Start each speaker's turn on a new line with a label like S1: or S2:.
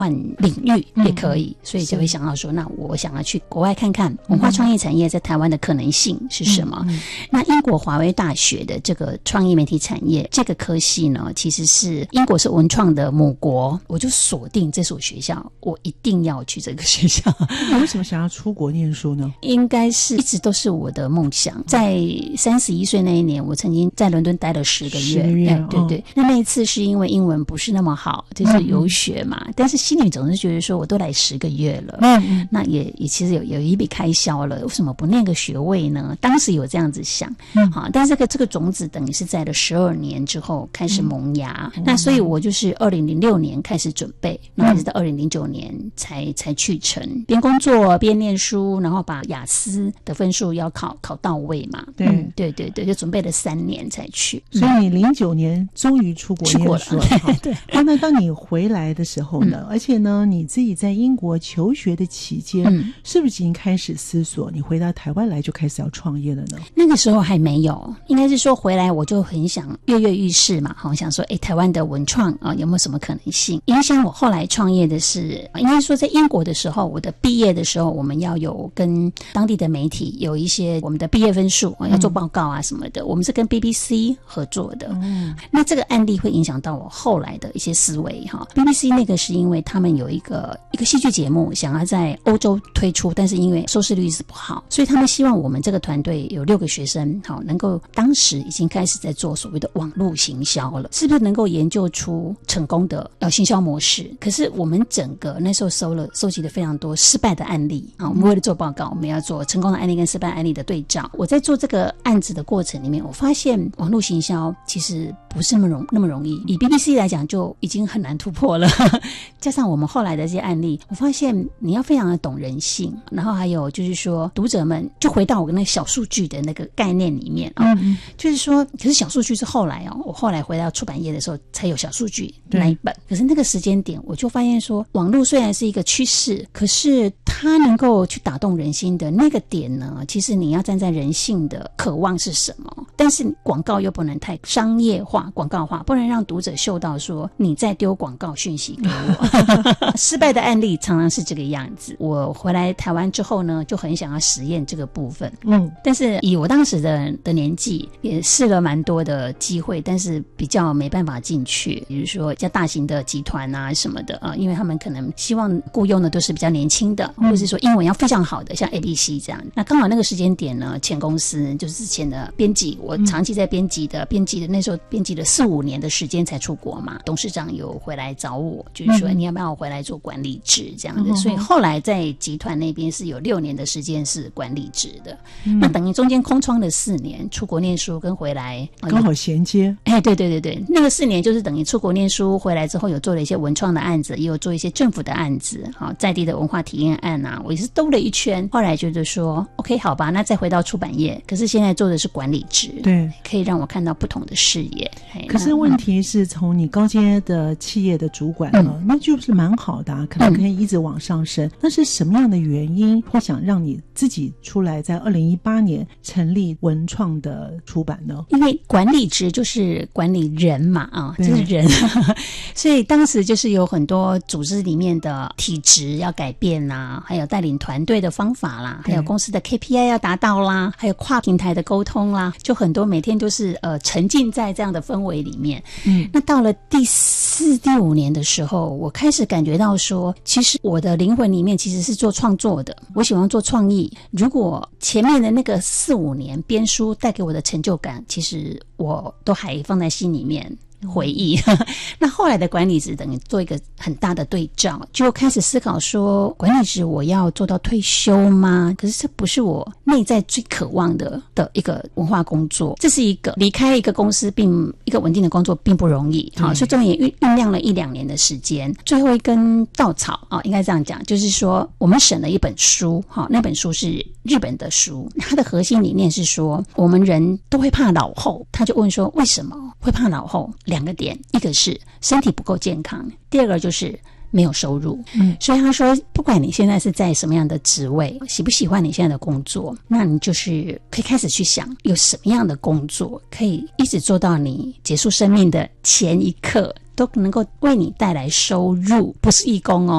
S1: 换领域也可以，所以就会想到说，那我想要去国外看看文化创意产业在台湾的可能性是什么。那英国华威大学的这个创意媒体产业这个科系呢，其实是英国是文创的母国，我就锁定这所学校，我一定要去这个学校。
S2: 你为什么想要出国念书呢？
S1: 应该是一直都是我的梦想。在31岁那一年，我曾经在伦敦待了10个月。对对，那一次是因为英文不是那么好，就是游学嘛，但是心里总是觉得说我都来10个月了，那也其实有一笔开销了，为什么不念个学位呢？当时有这样子想，好，但是这个种子等于是在了12年之后开始萌芽，那所以我就是2006年开始准备，那一直到2009年才去成，边工作边念书，然后把雅思的分数要考到位嘛。对，就准备了3年才去。
S2: 所以你09年终于出国念书了。对。那当你回来的时候呢，而且呢你自己在英国求学的期间，是不是已经开始思索你回到台湾来就开始要创业了呢？
S1: 那个时候还没有，应该是说回来我就很想跃跃欲试嘛，好想说台湾的文创有没有什么可能性。影响我后来创业的是，应该说在英国的时候，我的毕业的时候我们要有跟当地的媒体有一些我们的毕业分数要做报告啊什么的，我们是跟 BBC 合作的。那这个案例会影响到我后来的一些思维哈。BBC 那个是因为他们有一个戏剧节目想要在欧洲推出，但是因为收视率是不好，所以他们希望我们这个团队有6个学生能够当时已经开始在做所谓的网络行销了，是不是能够研究出成功的行销模式。可是我们整个那时候收集了非常多失败的案例我们为了做报告，我们要做成功的案例跟失败案例的对照。我在做这个案子的过程里面，我发现网络行销其实不是那么容易，以 BBC 来讲就已经很难突破了加上我们后来的这些案例，我发现你要非常的懂人性，然后还有就是说读者们就回到我那个小数据的那个概念里面就是说，可是小数据是后来我后来回到出版业的时候才有小数据那一本，可是那个时间点我就发现说，网络虽然是一个趋势，可是它能够去打动人心的那个点呢，其实你要站在人性的渴望是什么，但是广告又不能太商业化广告化，不能让读者嗅到说你在丢广告讯息给我失败的案例常常是这个样子。我回来台湾之后呢，就很想要实验这个部分但是以我当时的年纪也试了蛮多的机会，但是比较没办法进去，比如说较大型的集团啊什么的因为他们可能希望雇佣的都是比较年轻的，或是说英文要非常好的，像 ABC 这样。那刚好那个时间点呢，前公司就是之前的编辑，我长期在编辑的那时候编辑了4-5年的时间才出国嘛，董事长有回来找我，就是说你要不要回来做管理职这样的所以后来在集团那边是有6年的时间是管理职的那等于中间空窗了4年，出国念书跟回来
S2: 刚好衔接
S1: 对，那个4年就是等于出国念书回来之后有做了一些文创的案子，也有做一些政府的案子在地的文化体验案我也是兜了一圈，后来觉得说 OK 好吧，那再回到出版业，可是现在做的是管理职，对，可以让我看到不同的视野。
S2: 可是问题是从你高阶的企业的主管那就是蛮好的可能可以一直往上升那是什么样的原因会想让你自己出来在2018年成立文创的出版呢？
S1: 因为管理职就是管理人嘛就是人所以当时就是有很多组织里面的体制要改变啦，还有带领团队的方法啦，还有公司的 KPI 要达到啦，还有跨平台的沟通啦，就很多每天都是沉浸在这样的氛围里面那到了第4、第5年的时候，我开始感觉到说，其实我的灵魂里面其实是做创作的，我喜欢做创意。如果前面的那个4、5年编书带给我的成就感，其实我都还放在心里面回忆那后来的管理职等于做一个很大的对照，就开始思考说，管理职我要做到退休吗？可是这不是我内在最渴望的一个文化工作，这是一个离开一个公司一个稳定的工作并不容易所以中间也酝酿了1-2年的时间。最后一根稻草应该这样讲，就是说我们审了一本书那本书是日本的书，它的核心理念是说我们人都会怕老后。他就问说为什么会怕老后？2个点，一个是身体不够健康，第二个就是没有收入所以他说不管你现在是在什么样的职位，喜不喜欢你现在的工作，那你就是可以开始去想有什么样的工作可以一直做到你结束生命的前一刻都能够为你带来收入，不是义工哦。